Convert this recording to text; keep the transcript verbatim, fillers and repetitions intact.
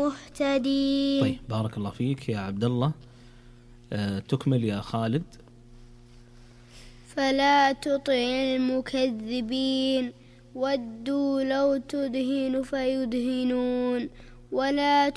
المهتدين. طيب بارك الله فيك يا عبد الله. أه تكمل يا خالد. فلا تطع المكذبين ودوا لو تدهن فيدهنون ولا